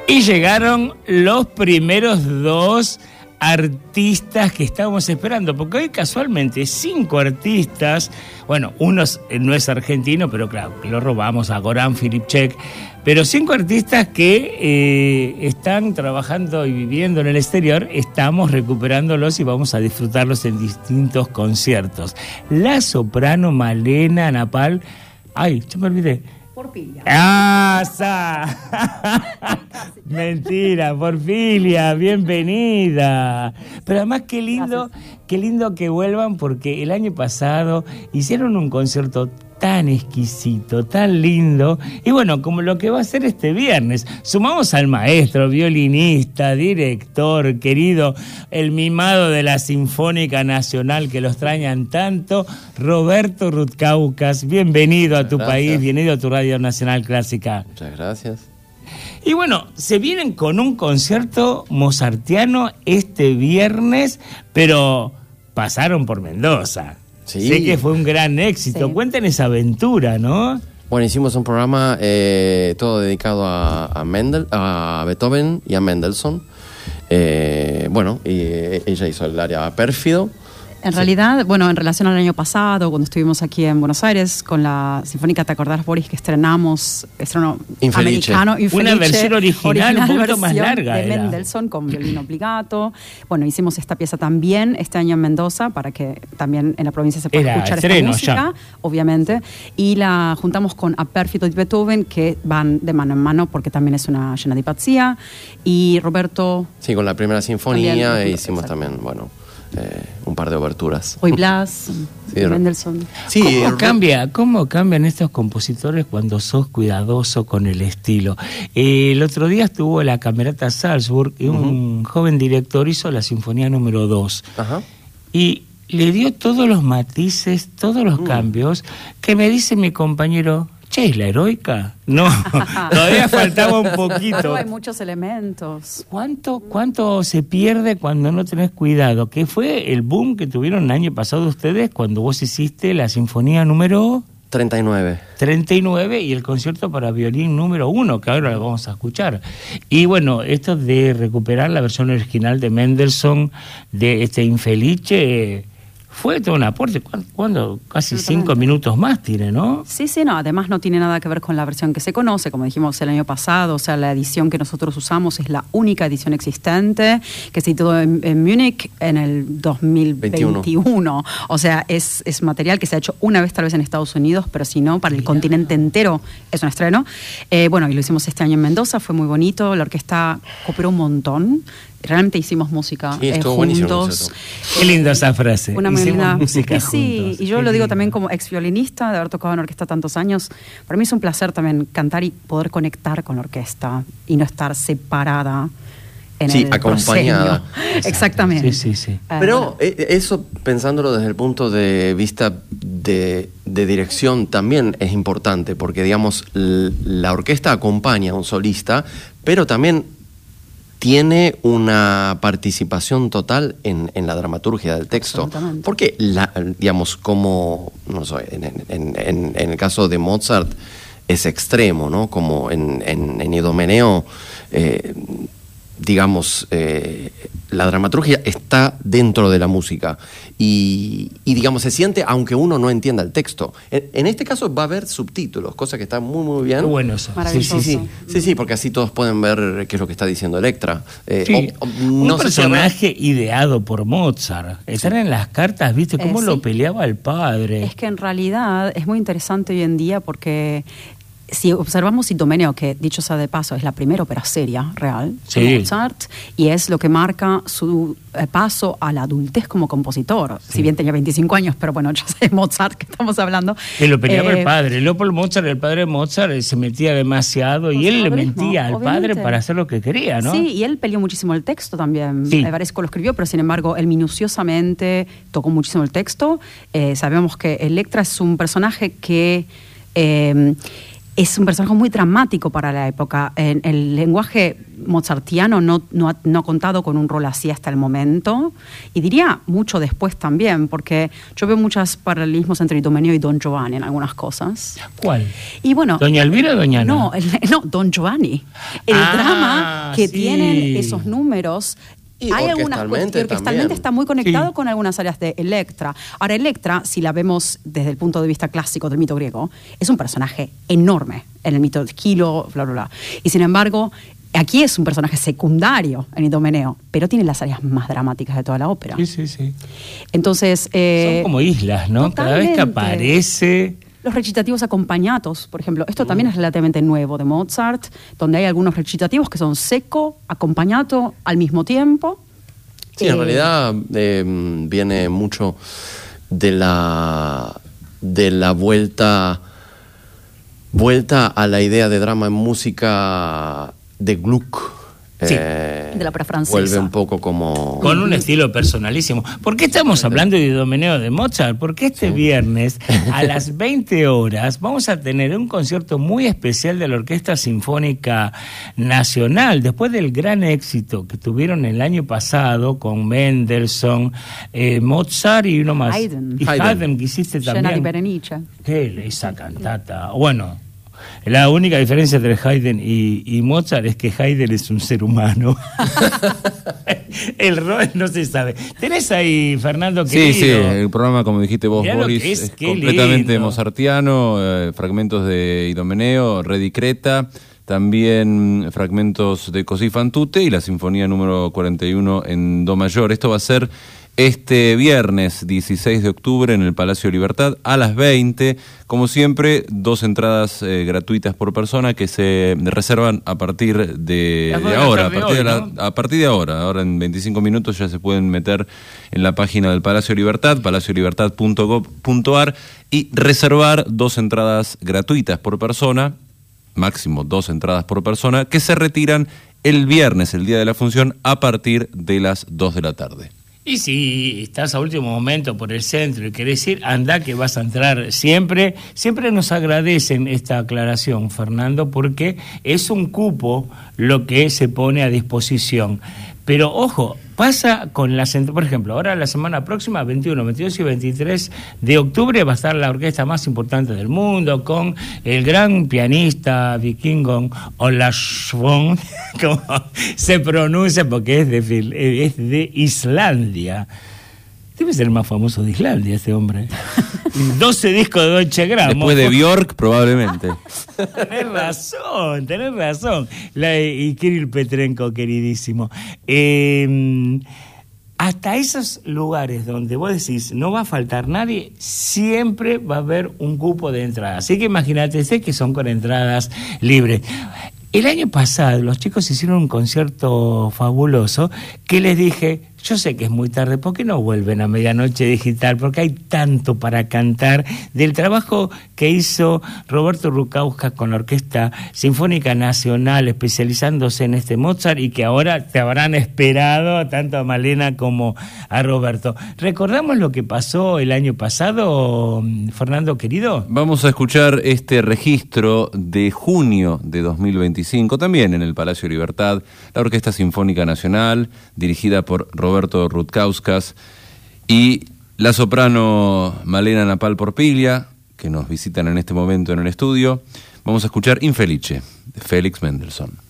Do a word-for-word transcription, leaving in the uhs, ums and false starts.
Y llegaron los primeros dos artistas que estábamos esperando, porque hoy casualmente cinco artistas, bueno, uno no es argentino, pero claro, lo robamos a Goran Filipček, pero cinco artistas que eh, están trabajando y viviendo en el exterior, estamos recuperándolos y vamos a disfrutarlos en distintos conciertos. La soprano Malena Napal, ay, yo me olvidé. Porfilia. ¡Ah! Sa. Mentira, Porfilia, bienvenida. Pero además qué lindo, Gracias. Qué lindo que vuelvan, porque el año pasado hicieron un concierto tan exquisito, tan lindo, y bueno, como lo que va a ser este viernes, sumamos al maestro, violinista, director, querido, el mimado de la Sinfónica Nacional que lo extrañan tanto, Roberto Rutkauskas, bienvenido Muchas a tu gracias. país, bienvenido a tu Radio Nacional Clásica. Muchas gracias. Y bueno, se vienen con un concierto mozartiano este viernes, pero pasaron por Mendoza. Sí. Sé que fue un gran éxito. Sí. Cuenten esa aventura, ¿no? Bueno, hicimos un programa eh, todo dedicado a, a, Mendel, a Beethoven y a Mendelssohn. Eh, bueno, y eh, ella hizo el área pérfido. En Sí. realidad, bueno, en relación al año pasado, cuando estuvimos aquí en Buenos Aires con la Sinfónica, ¿te acordás, Boris, que estrenamos estrenó Infelice. americano, Infelice, Una versión original, un poquito más versión larga de era. Mendelssohn con violín obligato. Bueno, hicimos esta pieza también este año en Mendoza para que también en la provincia se pueda Era escuchar estreno esta música, ya. obviamente. Y la juntamos con A Perfido di Beethoven, que van de mano en mano porque también es una llena de pazzia. Y Roberto Sí, con la primera sinfonía También, e hicimos exacto. también, bueno, eh, un par de oberturas. Ruy Blas, Sí, Mendelssohn. Sí, ¿Cómo el- cambia, cómo cambian estos compositores cuando sos cuidadoso con el estilo? Eh, el otro día estuvo la Camerata Salzburg y un joven director hizo la Sinfonía número dos. Ajá. Y le dio todos los matices, todos los Mm. cambios, que me dice mi compañero, che, ¿es la heroica? No, todavía faltaba un poquito. Pero hay muchos elementos. ¿Cuánto, ¿Cuánto se pierde cuando no tenés cuidado? ¿Qué fue el boom que tuvieron el año pasado ustedes cuando vos hiciste la Sinfonía número treinta y nueve. treinta y nueve y el concierto para violín número uno, que ahora lo vamos a escuchar? Y bueno, esto de recuperar la versión original de Mendelssohn, de este Infelice, fue todo un aporte. ¿Cuándo? ¿Cuándo? Casi Absolutamente. cinco minutos más tiene, ¿no? Sí, sí, no, además no tiene nada que ver con la versión que se conoce, como dijimos el año pasado, o sea, la edición que nosotros usamos es la única edición existente, que se editó en, en Múnich en el dos mil veintiuno. veintiuno. O sea, es, es material que se ha hecho una vez tal vez en Estados Unidos, pero si no, para el Mirá. continente entero es un estreno. Eh, bueno, y lo hicimos este año en Mendoza, fue muy bonito, la orquesta cooperó un montón. Realmente hicimos música Sí, eh, estuvo buenísimo el juntos. concierto. Qué linda esa frase. Una muy Hicimos linda música y sí, juntos. y yo Qué lo digo lindo. también como ex violinista, de haber tocado en orquesta tantos años. Para mí es un placer también cantar y poder conectar con la orquesta y no estar separada en Sí, el acompañada. proscenio. Exactamente. Sí, sí, sí. Ah, Pero eh, eso, pensándolo desde el punto de vista de, de dirección, también es importante, porque, digamos, l- la orquesta acompaña a un solista, pero también tiene una participación total en, en la dramaturgia del texto. Absolutamente. Porque, la, digamos, como, no sé, en, en- en- en el caso de Mozart es extremo, ¿no? Como en, en, en Idomeneo, eh, digamos, eh, la dramaturgia está dentro de la música y, y, digamos, se siente aunque uno no entienda el texto. En, en este caso va a haber subtítulos, cosa que está muy, muy bien. Qué bueno eso. Maravilloso. Sí, sí, sí, sí, sí, porque así todos pueden ver qué es lo que está diciendo Electra. Eh, Sí, o- o- un no sé si habrá- personaje ideado por Mozart. Están en las cartas, ¿viste? Cómo Eh, lo sí. peleaba el padre. Es que en realidad es muy interesante hoy en día porque si observamos Idomeneo, que dicho sea de paso es la primera ópera seria real Sí. de Mozart y es lo que marca su eh, paso a la adultez como compositor, si bien tenía veinticinco años, pero bueno, ya sé Mozart que estamos hablando. Que lo peleaba Eh, el padre. Leopold Mozart, el padre de Mozart, eh, se metía demasiado y él le Conservadurismo, mentía al obviamente. padre para hacer lo que quería, ¿no? Sí, y él peleó muchísimo el texto también. Sí. Evaresco lo escribió, pero sin embargo, él minuciosamente tocó muchísimo el texto. Eh, sabemos que Electra es un personaje que eh, es un personaje muy dramático para la época. En el lenguaje mozartiano no, no, ha, no ha contado con un rol así hasta el momento, y diría mucho después también, porque yo veo muchos paralelismos entre Idomeneo y Don Giovanni en algunas cosas. ¿Cuál? Y bueno, ¿Doña Elvira o Doña Ana? No, el, no, Don Giovanni. El Ah, drama que sí. tienen esos números. Y Hay algunas orquestalmente orquestalmente también. está muy conectado Sí. con algunas áreas de Electra. Ahora, Electra, si la vemos desde el punto de vista clásico del mito griego, es un personaje enorme en el mito de Esquilo, bla, bla, bla. Y sin embargo, aquí es un personaje secundario en Idomeneo, pero tiene las áreas más dramáticas de toda la ópera. Sí, sí, sí. Entonces, eh, Son como islas, ¿no? Cada vez que totalmente. aparece... Los recitativos acompañados, por ejemplo, esto también es relativamente nuevo de Mozart, donde hay algunos recitativos que son seco, acompañado al mismo tiempo. Sí, en Eh, realidad eh, viene mucho de la de la vuelta vuelta a la idea de drama en música de Gluck. Sí, de la ópera francesa. Vuelve un poco como... Con un estilo personalísimo. ¿Por qué estamos hablando de Idomeneo de Mozart? Porque este viernes a las veinte horas vamos a tener un concierto muy especial de la Orquesta Sinfónica Nacional, después del gran éxito que tuvieron el año pasado con Mendelssohn, eh, Mozart y uno más. Haydn. Y Haydn. Haydn, que hiciste Scena di también. Berenice. Qué esa cantata. Bueno, la única diferencia entre Haydn y, y Mozart es que Haydn es un ser humano. El rol no se sabe. ¿Tenés ahí, Fernando, querido? Sí, sí, el programa, como dijiste vos, Mirá lo Boris, que es, es, qué completamente lindo. mozartiano, eh, fragmentos de Idomeneo, Re di Creta, también fragmentos de Così fan tutte y la Sinfonía número cuarenta y uno en Do mayor. Esto va a ser este viernes dieciséis de octubre en el Palacio Libertad a las veinte. Como siempre, dos entradas eh, gratuitas por persona que se reservan a partir de, Las dos de de la ahora. A tarde partir, hoy, de la- ¿no? a partir de ahora. Ahora en veinticinco minutos ya se pueden meter en la página del Palacio Libertad, palacio libertad punto gov punto ar, y reservar dos entradas gratuitas por persona, máximo dos entradas por persona, que se retiran el viernes, el día de la función, a partir de las dos de la tarde. Y si estás a último momento por el centro y querés ir, anda que vas a entrar siempre. Siempre nos agradecen esta aclaración, Fernando, porque es un cupo lo que se pone a disposición. Pero ojo, pasa con las... ent- Por ejemplo, ahora la semana próxima, veintiuno, veintidós y veintitrés de octubre, va a estar la orquesta más importante del mundo con el gran pianista vikingo Olaschwon, como se pronuncia porque es de, Fil- es de Islandia. Debe ser el más famoso de Islandia este hombre. doce discos de Deutsche Grammophon. Después de Björk, probablemente. Tenés razón, tenés razón. La, y Kirill Petrenko, queridísimo. Eh, hasta esos lugares donde vos decís no va a faltar nadie, siempre va a haber un cupo de entrada. Así que imagínate, sé que son con entradas libres. El año pasado los chicos hicieron un concierto fabuloso que les dije, yo sé que es muy tarde, ¿por qué no vuelven a Medianoche Digital? Porque hay tanto para cantar del trabajo que hizo Roberto Rukauskas con la Orquesta Sinfónica Nacional, especializándose en este Mozart, y que ahora te habrán esperado tanto a Malena como a Roberto. ¿Recordamos lo que pasó el año pasado, Fernando querido? Vamos a escuchar este registro de junio de dos mil veinticinco, también en el Palacio Libertad, la Orquesta Sinfónica Nacional, dirigida por Roberto Rukauskas, y la soprano Malena Napal Porpiglia, que nos visitan en este momento en el estudio. Vamos a escuchar Infelice, de Félix Mendelssohn.